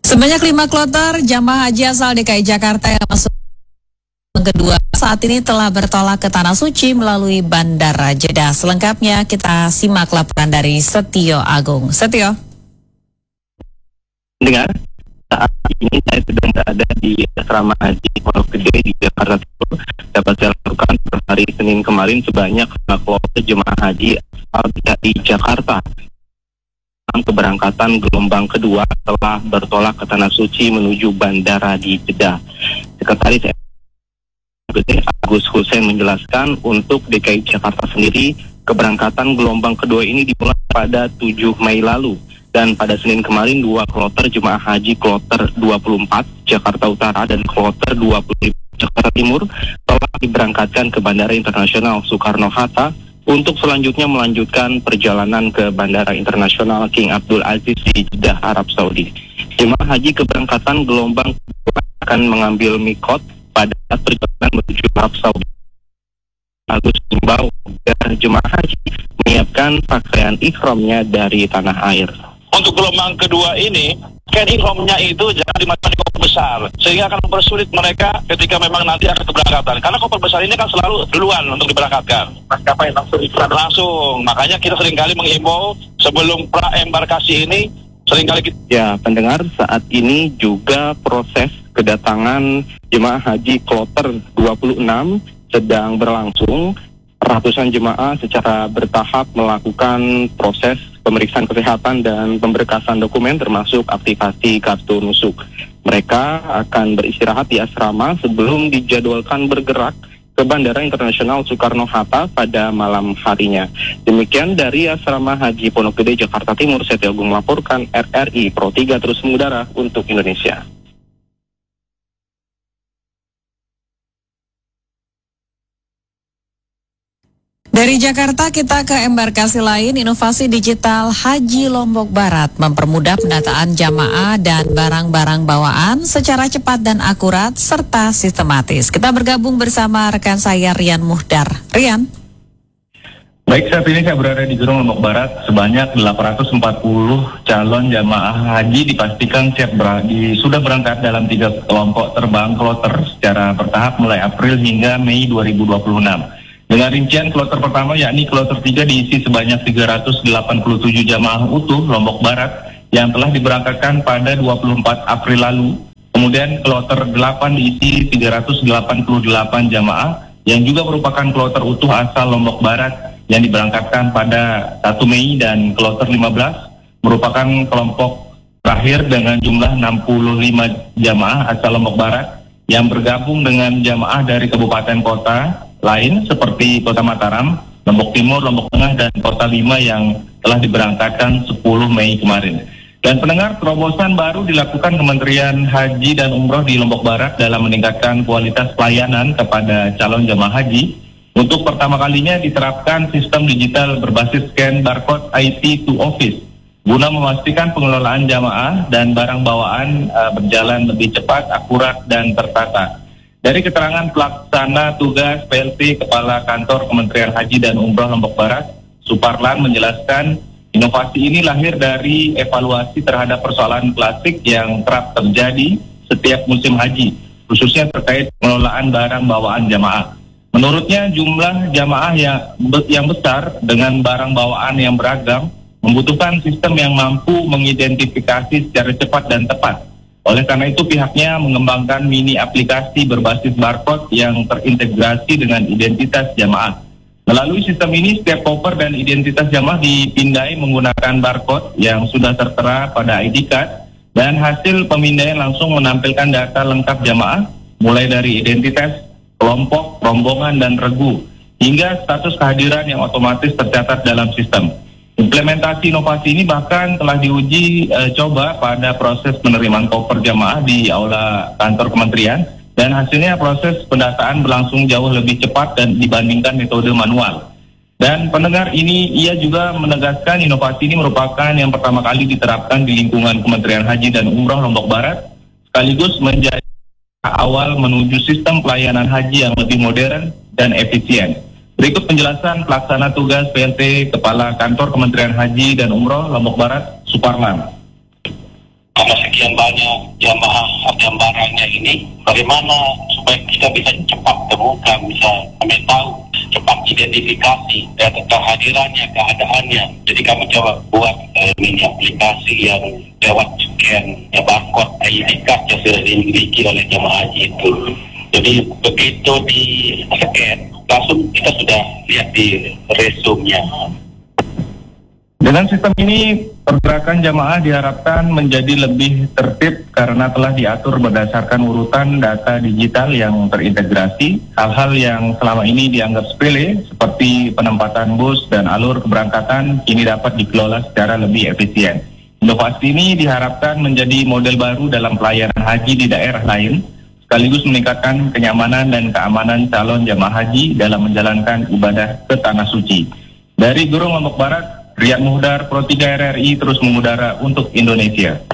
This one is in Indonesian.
Sebanyak 5 kloter jamaah haji asal DKI Jakarta yang masuk kedua saat ini telah bertolak ke Tanah Suci melalui Bandara Jeddah. Selengkapnya kita simak laporan dari Setio Agung. Setio. Dengar, saat ini saya sedang berada di asrama haji Pondok Gede di Jakarta Timur. Dapat saya lakukan per hari Senin kemarin sebanyak 5 kloter jemaah haji asal DKI Jakarta. Keberangkatan gelombang kedua telah bertolak ke Tanah Suci menuju bandara di Jeddah. Sekretaris Agus Hussein menjelaskan untuk DKI Jakarta sendiri, keberangkatan gelombang kedua ini dimulai pada 7 Mei lalu. Dan pada Senin kemarin 2 kloter jemaah haji kloter 24 Jakarta Utara dan kloter 25 Jakarta Timur telah diberangkatkan ke Bandara Internasional Soekarno-Hatta untuk selanjutnya melanjutkan perjalanan ke Bandara Internasional King Abdul Aziz di Jeddah, Arab Saudi. Jemaah haji keberangkatan gelombang kedua akan mengambil mikot pada perjalanan menuju Arab Saudi. Agus himbau agar jemaah haji menyiapkan pakaian ihramnya dari tanah air. Untuk gelombang kedua ini, kain ihramnya itu jangan dimasukkan di koper besar, sehingga akan mempersulit mereka ketika memang nanti akan keberangkatan. Karena koper besar ini kan selalu duluan untuk diberangkatkan. Maskapai langsung. Makanya kita seringkali menghimbau sebelum pra-embarkasi ini, seringkali kita... Ya, pendengar, saat ini juga proses kedatangan jemaah haji kloter 26 sedang berlangsung. Ratusan jemaah secara bertahap melakukan proses pemeriksaan kesehatan dan pemberkasan dokumen termasuk aktivasi kartu nusuk. Mereka akan beristirahat di asrama sebelum dijadwalkan bergerak ke Bandara Internasional Soekarno-Hatta pada malam harinya. Demikian dari Asrama Haji Pondok Gede, Jakarta Timur, Setio Agung melaporkan RRI Pro 3 terus mengudara untuk Indonesia. Dari Jakarta kita ke embarkasi lain. Inovasi digital Haji Lombok Barat mempermudah pendataan jamaah dan barang-barang bawaan secara cepat dan akurat serta sistematis. Kita bergabung bersama rekan saya Rian Muhdar. Rian. Baik, saat ini saya berada di Gedung Lombok Barat. Sebanyak 840 calon jamaah haji dipastikan sudah berangkat dalam 3 kelompok terbang kloter secara bertahap mulai April hingga Mei 2026. Dengan rincian kloter pertama yakni kloter 3 diisi sebanyak 387 jamaah utuh Lombok Barat yang telah diberangkatkan pada 24 April lalu. Kemudian kloter 8 diisi 388 jamaah yang juga merupakan kloter utuh asal Lombok Barat yang diberangkatkan pada 1 Mei, dan kloter 15 merupakan kelompok terakhir dengan jumlah 65 jamaah asal Lombok Barat yang bergabung dengan jamaah dari kabupaten kota lain seperti Kota Mataram, Lombok Timur, Lombok Tengah, dan Kota Lima yang telah diberangkatkan 10 Mei kemarin. Dan pendengar, terobosan baru dilakukan Kementerian Haji dan Umroh di Lombok Barat dalam meningkatkan kualitas pelayanan kepada calon jamaah haji. Untuk pertama kalinya diterapkan sistem digital berbasis scan barcode IT to Office guna memastikan pengelolaan jamaah dan barang bawaan berjalan lebih cepat, akurat, dan tertata. Dari keterangan pelaksana tugas PLT Kepala Kantor Kementerian Haji dan Umroh Lombok Barat, Suparlan menjelaskan inovasi ini lahir dari evaluasi terhadap persoalan plastik yang kerap terjadi setiap musim haji, khususnya terkait pengelolaan barang bawaan jamaah. Menurutnya jumlah jamaah yang besar dengan barang bawaan yang beragam membutuhkan sistem yang mampu mengidentifikasi secara cepat dan tepat. Oleh karena itu pihaknya mengembangkan mini aplikasi berbasis barcode yang terintegrasi dengan identitas jamaah. Melalui sistem ini setiap koper dan identitas jamaah dipindai menggunakan barcode yang sudah tertera pada ID card, dan hasil pemindaian langsung menampilkan data lengkap jamaah mulai dari identitas, kelompok, rombongan, dan regu hingga status kehadiran yang otomatis tercatat dalam sistem. Implementasi inovasi ini bahkan telah diuji coba pada proses penerimaan koper jamaah di aula kantor kementerian, dan hasilnya proses pendataan berlangsung jauh lebih cepat dan dibandingkan metode manual. Dan pendengar, ia juga menegaskan inovasi ini merupakan yang pertama kali diterapkan di lingkungan Kementerian Haji dan Umroh Lombok Barat, sekaligus menjadi awal menuju sistem pelayanan haji yang lebih modern dan efisien. Berikut penjelasan pelaksana tugas PLT Kepala Kantor Kementerian Haji dan Umroh Lombok Barat, Suparlan. karena sekian banyak jamaah yang barangnya ini, bagaimana supaya kita bisa cepat temukan, bisa kami tahu, cepat identifikasi kehadirannya, keadaannya. Jadi kami coba buat mini aplikasi yang lewat scan barcode ID card yang sudah dimiliki oleh jamaah haji itu. Jadi begitu di scan, langsung kita sudah lihat di resume-nya. Dengan sistem ini, pergerakan jamaah diharapkan menjadi lebih tertib karena telah diatur berdasarkan urutan data digital yang terintegrasi. Hal-hal yang selama ini dianggap sepele, seperti penempatan bus dan alur keberangkatan, kini dapat dikelola secara lebih efisien. Inovasi ini diharapkan menjadi model baru dalam pelayanan haji di daerah lain, sekaligus meningkatkan kenyamanan dan keamanan calon jamaah haji dalam menjalankan ibadah ke Tanah Suci. Dari Gurun Lombok Barat, Riyad Muhdar, Pro 3 RRI terus mengudara untuk Indonesia.